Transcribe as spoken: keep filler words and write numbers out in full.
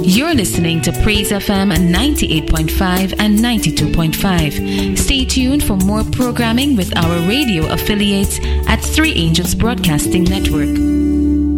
You're listening to Praise F M ninety-eight point five and ninety-two point five. Stay tuned for more programming with our radio affiliates at Three Angels Broadcasting Network.